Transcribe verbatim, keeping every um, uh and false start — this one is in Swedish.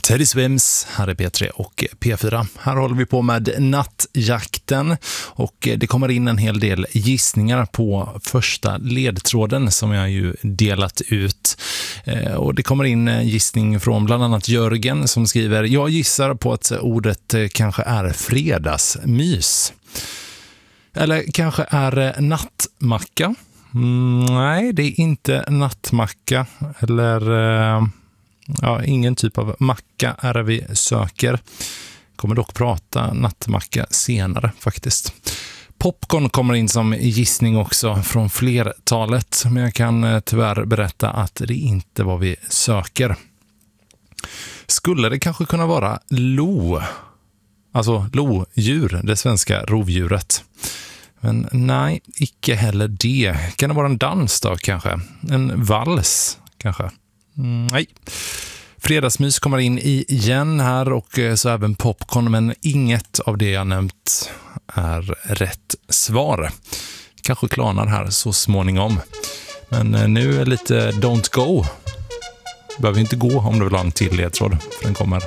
Teddy Swims, här är P tre och P fyra. Här håller vi på med nattjakten och det kommer in en hel del gissningar på första ledtråden som jag ju delat ut. Och det kommer in en gissning från bland annat Jörgen som skriver: jag gissar på att ordet kanske är fredagsmys. Eller kanske är nattmacka. Mm, nej, det är inte nattmacka eller... Uh... Ja, ingen typ av macka är det vi söker. Kommer dock prata nattmacka senare faktiskt. Popcorn kommer in som gissning också från flertalet. Men jag kan tyvärr berätta att det inte var vi söker. Skulle det kanske kunna vara lo? Alltså lodjur, det svenska rovdjuret. Men nej, icke heller det. Kan det vara en dans då kanske? En vals kanske? Mm, nej. Fredagsmys kommer in igen här och så även popcorn, men inget av det jag nämnt är rätt svar. Kanske klanar här så småningom. Men nu är lite don't go. Behöver inte gå om du vill ha en till ledtråd, för den kommer